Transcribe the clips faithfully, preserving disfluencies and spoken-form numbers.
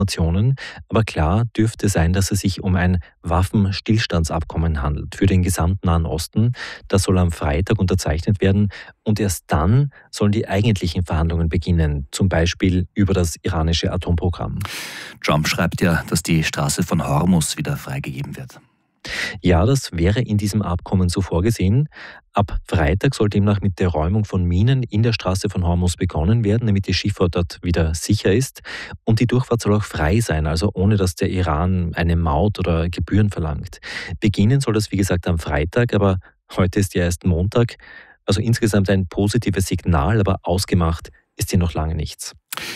Nationen. Aber klar dürfte sein, dass es sich um ein Waffenstillstandsabkommen handelt für den gesamten Nahen Osten. Das soll am Freitag unterzeichnet werden und erst dann sollen die eigentlichen Verhandlungen beginnen, zum Beispiel über das iranische Atomprogramm. Trump schreibt ja, dass die Straße von Hormuz wieder freigegeben wird. Ja, das wäre in diesem Abkommen so vorgesehen. Ab Freitag soll demnach mit der Räumung von Minen in der Straße von Hormuz begonnen werden, damit die Schifffahrt dort wieder sicher ist. Und die Durchfahrt soll auch frei sein, also ohne dass der Iran eine Maut oder Gebühren verlangt. Beginnen soll das, wie gesagt, am Freitag, aber heute ist ja erst Montag. Also insgesamt ein positives Signal, aber ausgemacht ist hier noch lange nichts.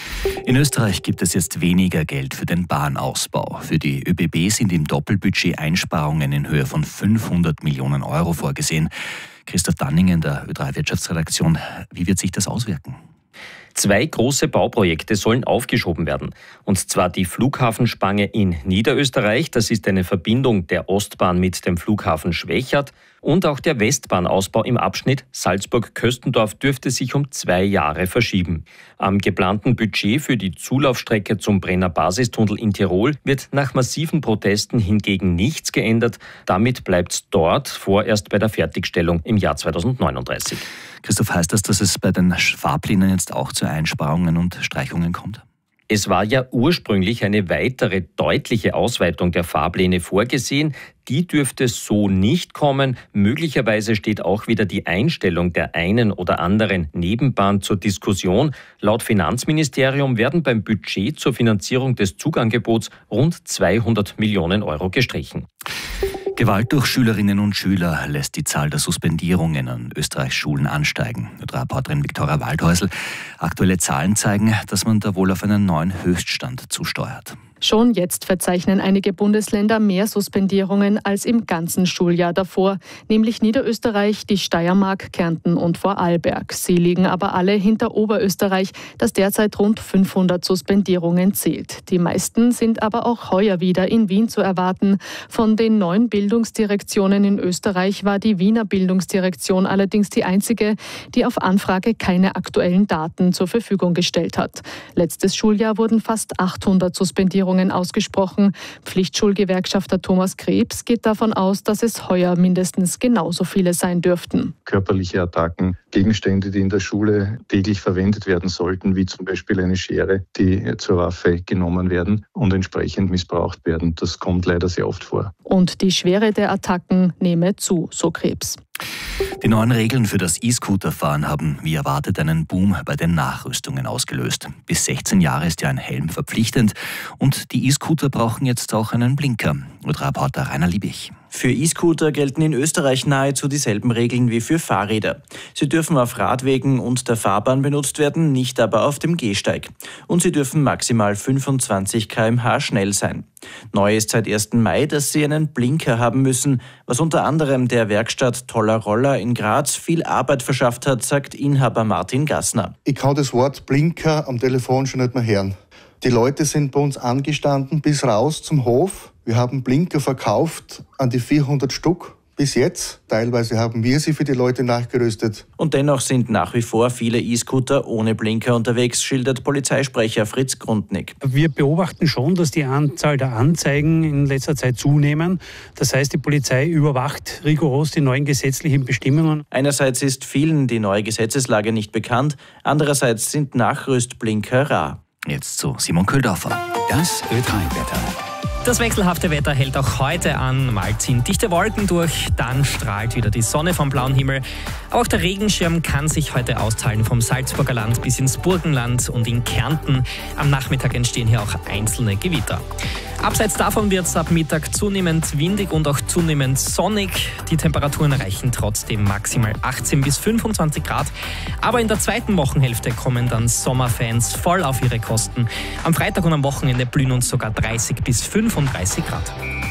In Österreich gibt es jetzt weniger Geld für den Bahnausbau. Für die ÖBB sind im Doppelbudget Einsparungen in Höhe von fünfhundert Millionen Euro vorgesehen. Christoph Danningen, der Ö drei Wirtschaftsredaktion, wie wird sich das auswirken? Zwei große Bauprojekte sollen aufgeschoben werden. Und zwar die Flughafenspange in Niederösterreich, das ist eine Verbindung der Ostbahn mit dem Flughafen Schwechat, und auch der Westbahnausbau im Abschnitt Salzburg-Köstendorf dürfte sich um zwei Jahre verschieben. Am geplanten Budget für die Zulaufstrecke zum Brenner Basistunnel in Tirol wird nach massiven Protesten hingegen nichts geändert. Damit bleibt es dort vorerst bei der Fertigstellung im Jahr zweitausendneununddreißig. Christoph, heißt das, dass es bei den Fahrplänen jetzt auch zu Einsparungen und Streichungen kommt? Es war ja ursprünglich eine weitere deutliche Ausweitung der Fahrpläne vorgesehen. Die dürfte so nicht kommen. Möglicherweise steht auch wieder die Einstellung der einen oder anderen Nebenbahn zur Diskussion. Laut Finanzministerium werden beim Budget zur Finanzierung des Zugangebots rund zweihundert Millionen Euro gestrichen. Gewalt durch Schülerinnen und Schüler lässt die Zahl der Suspendierungen an Österreichs Schulen ansteigen. Reporterin Viktoria Waldhäusl. Aktuelle Zahlen zeigen, dass man da wohl auf einen neuen Höchststand zusteuert. Schon jetzt verzeichnen einige Bundesländer mehr Suspendierungen als im ganzen Schuljahr davor, nämlich Niederösterreich, die Steiermark, Kärnten und Vorarlberg. Sie liegen aber alle hinter Oberösterreich, das derzeit rund fünfhundert Suspendierungen zählt. Die meisten sind aber auch heuer wieder in Wien zu erwarten. Von den neun Bildungsdirektionen in Österreich war die Wiener Bildungsdirektion allerdings die einzige, die auf Anfrage keine aktuellen Daten zur Verfügung gestellt hat. Letztes Schuljahr wurden fast achthundert Suspendierungen ausgesprochen. Pflichtschulgewerkschafter Thomas Krebs geht davon aus, dass es heuer mindestens genauso viele sein dürften. Körperliche Attacken, Gegenstände, die in der Schule täglich verwendet werden sollten, wie zum Beispiel eine Schere, die zur Waffe genommen werden und entsprechend missbraucht werden. Das kommt leider sehr oft vor. Und die Schwere der Attacken nehme zu, so Krebs. Die neuen Regeln für das E-Scooter-Fahren haben, wie erwartet, einen Boom bei den Nachrüstungen ausgelöst. Bis sechzehn Jahre ist ja ein Helm verpflichtend und die E-Scooter brauchen jetzt auch einen Blinker. Reporter Rainer Liebich. Für E-Scooter gelten in Österreich nahezu dieselben Regeln wie für Fahrräder. Sie dürfen auf Radwegen und der Fahrbahn benutzt werden, nicht aber auf dem Gehsteig. Und sie dürfen maximal fünfundzwanzig Kilometer pro Stunde schnell sein. Neu ist seit ersten Mai, dass sie einen Blinker haben müssen, was unter anderem der Werkstatt Toller Roller in Graz viel Arbeit verschafft hat, sagt Inhaber Martin Gassner. Ich kann das Wort Blinker am Telefon schon nicht mehr hören. Die Leute sind bei uns angestanden bis raus zum Hof. Wir haben Blinker verkauft an die vierhundert Stück bis jetzt. Teilweise haben wir sie für die Leute nachgerüstet. Und dennoch sind nach wie vor viele E-Scooter ohne Blinker unterwegs, schildert Polizeisprecher Fritz Grundnick. Wir beobachten schon, dass die Anzahl der Anzeigen in letzter Zeit zunehmen. Das heißt, die Polizei überwacht rigoros die neuen gesetzlichen Bestimmungen. Einerseits ist vielen die neue Gesetzeslage nicht bekannt, andererseits sind Nachrüstblinker rar. Jetzt zu Simon Köldorfer. Das Ö drei Wetter. Das wechselhafte Wetter hält auch heute an. Mal ziehen dichte Wolken durch, dann strahlt wieder die Sonne vom blauen Himmel. Aber auch der Regenschirm kann sich heute austeilen vom Salzburger Land bis ins Burgenland und in Kärnten. Am Nachmittag entstehen hier auch einzelne Gewitter. Abseits davon wird es ab Mittag zunehmend windig und auch zunehmend sonnig. Die Temperaturen erreichen trotzdem maximal achtzehn bis fünfundzwanzig Grad. Aber in der zweiten Wochenhälfte kommen dann Sommerfans voll auf ihre Kosten. Am Freitag und am Wochenende blühen uns sogar dreißig bis fünfunddreißig Grad.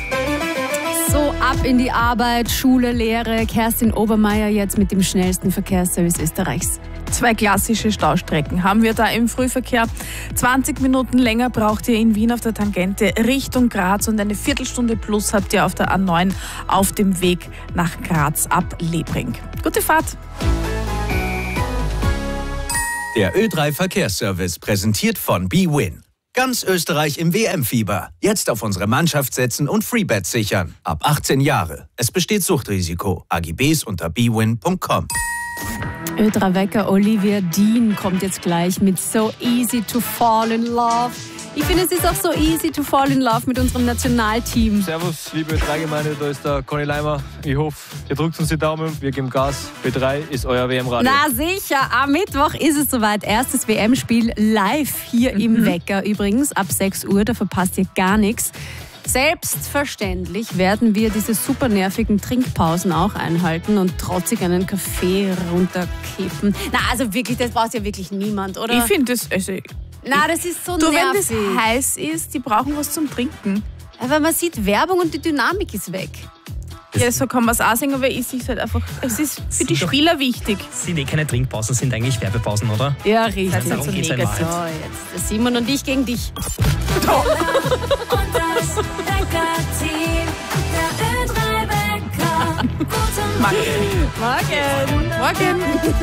So, ab in die Arbeit, Schule, Lehre. Kerstin Obermeier jetzt mit dem schnellsten Verkehrsservice Österreichs. Zwei klassische Staustrecken haben wir da im Frühverkehr. zwanzig Minuten länger braucht ihr in Wien auf der Tangente Richtung Graz und eine Viertelstunde plus habt ihr auf der A neun auf dem Weg nach Graz ab Lebring. Gute Fahrt! Der Ö drei Verkehrsservice präsentiert von B-Win. Ganz Österreich im W M-Fieber. Jetzt auf unsere Mannschaft setzen und Freebets sichern. Ab achtzehn Jahre. Es besteht Suchtrisiko. A G Bs unter b win punkt com. Ö-drei-Wecker Olivia Dean kommt jetzt gleich mit So Easy to Fall in Love. Ich finde, es ist auch so easy to fall in love mit unserem Nationalteam. Servus, liebe Ö drei Gemeinde, da ist der Conny Leimer. Ich hoffe, ihr drückt uns die Daumen, wir geben Gas. Ö drei ist euer W M-Radio. Na sicher, am Mittwoch ist es soweit. Erstes W M-Spiel live hier mhm. im Wecker übrigens, ab sechs Uhr, da verpasst ihr gar nichts. Selbstverständlich werden wir diese super nervigen Trinkpausen auch einhalten und trotzig einen Kaffee runterkippen. Na, also wirklich, das braucht ja wirklich niemand, oder? Ich finde das, also Na, das ist so du, nervig. Wenn das heiß ist, die brauchen was zum Trinken. Aber man sieht Werbung und die Dynamik ist weg. Ja, so kann man es auch sehen, aber es ist halt einfach, es ist für die Spieler wichtig. Sind eh keine Trinkpausen, sind eigentlich Werbepausen, oder? Ja, richtig. Das heißt, darum so geht's so, jetzt der Simon und ich gegen dich. Und das Wecker-Team, der Ö drei Wecker. Guten Morgen. Morgen. Morgen.